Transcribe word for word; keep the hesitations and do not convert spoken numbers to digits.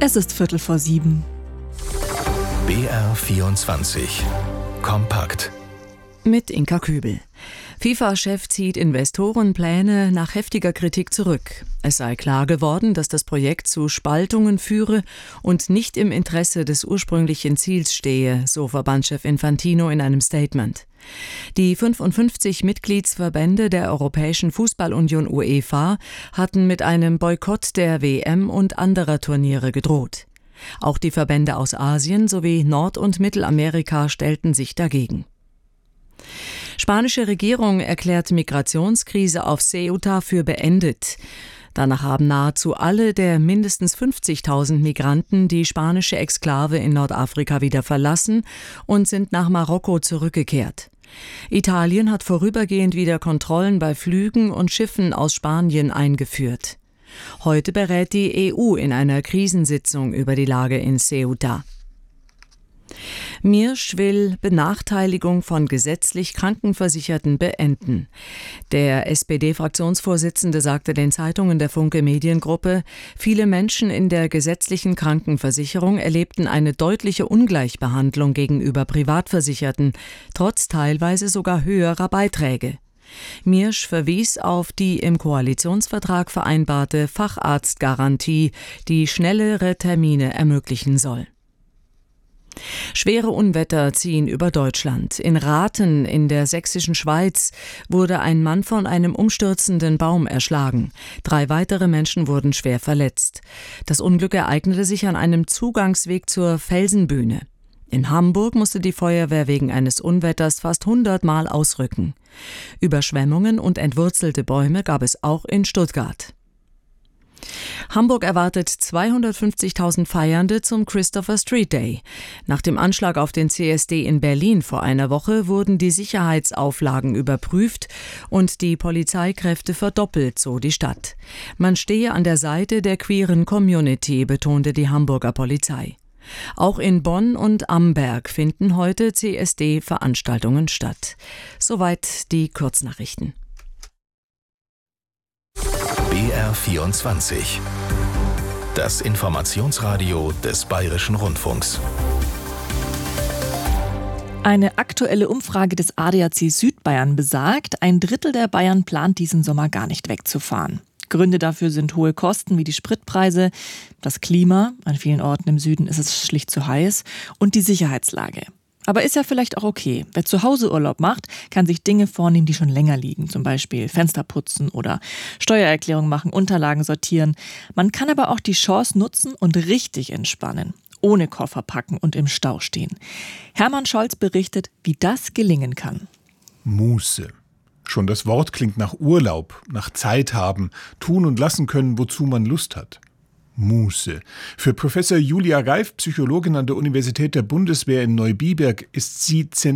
Es ist Viertel vor sieben. B R vierundzwanzig Kompakt. Mit Inka Kübel. FIFA-Chef zieht Investorenpläne nach heftiger Kritik zurück. Es sei klar geworden, dass das Projekt zu Spaltungen führe und nicht im Interesse des ursprünglichen Ziels stehe, so Verbandschef Infantino in einem Statement. Die fünfundfünfzig Mitgliedsverbände der Europäischen Fußballunion UEFA hatten mit einem Boykott der W M und anderer Turniere gedroht. Auch die Verbände aus Asien sowie Nord- und Mittelamerika stellten sich dagegen. Spanische Regierung erklärt Migrationskrise auf Ceuta für beendet. Danach haben nahezu alle der mindestens fünfzigtausend Migranten die spanische Exklave in Nordafrika wieder verlassen und sind nach Marokko zurückgekehrt. Italien hat vorübergehend wieder Kontrollen bei Flügen und Schiffen aus Spanien eingeführt. Heute berät die E U in einer Krisensitzung über die Lage in Ceuta. Mirsch will Benachteiligung von gesetzlich Krankenversicherten beenden. Der S P D-Fraktionsvorsitzende sagte den Zeitungen der Funke Mediengruppe, viele Menschen in der gesetzlichen Krankenversicherung erlebten eine deutliche Ungleichbehandlung gegenüber Privatversicherten, trotz teilweise sogar höherer Beiträge. Mirsch verwies auf die im Koalitionsvertrag vereinbarte Facharztgarantie, die schnellere Termine ermöglichen soll. Schwere Unwetter ziehen über Deutschland. In Rathen in der sächsischen Schweiz wurde ein Mann von einem umstürzenden Baum erschlagen. Drei weitere Menschen wurden schwer verletzt. Das Unglück ereignete sich an einem Zugangsweg zur Felsenbühne. In Hamburg musste die Feuerwehr wegen eines Unwetters fast hundert Mal ausrücken. Überschwemmungen und entwurzelte Bäume gab es auch in Stuttgart. Hamburg erwartet zweihundertfünfzigtausend Feiernde zum Christopher Street Day. Nach dem Anschlag auf den C S D in Berlin vor einer Woche wurden die Sicherheitsauflagen überprüft und die Polizeikräfte verdoppelt, so die Stadt. Man stehe an der Seite der queeren Community, betonte die Hamburger Polizei. Auch in Bonn und Amberg finden heute C S D-Veranstaltungen statt. Soweit die Kurznachrichten. B R vierundzwanzig. Das Informationsradio des Bayerischen Rundfunks. Eine aktuelle Umfrage des A D A C Südbayern besagt, ein Drittel der Bayern plant diesen Sommer gar nicht wegzufahren. Gründe dafür sind hohe Kosten wie die Spritpreise, das Klima, an vielen Orten im Süden ist es schlicht zu heiß, und die Sicherheitslage. Aber ist ja vielleicht auch okay. Wer zu Hause Urlaub macht, kann sich Dinge vornehmen, die schon länger liegen. Zum Beispiel Fenster putzen oder Steuererklärung machen, Unterlagen sortieren. Man kann aber auch die Chance nutzen und richtig entspannen. Ohne Koffer packen und im Stau stehen. Hermann Scholz berichtet, wie das gelingen kann. Muße. Schon das Wort klingt nach Urlaub, nach Zeit haben, tun und lassen können, wozu man Lust hat. Muße. Für Professor Julia Reif, Psychologin an der Universität der Bundeswehr in Neubiberg, ist sie zentral.